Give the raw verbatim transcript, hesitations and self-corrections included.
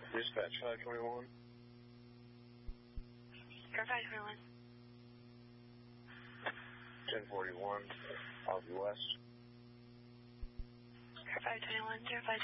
Dispatch five twenty-one. Car five twenty-one. ten forty-one, Osby West. Car five twenty-one, zero five